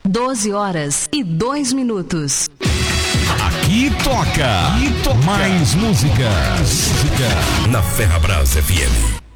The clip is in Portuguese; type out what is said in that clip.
12h02. Aqui toca. Mais música. Na Ferrabras FM.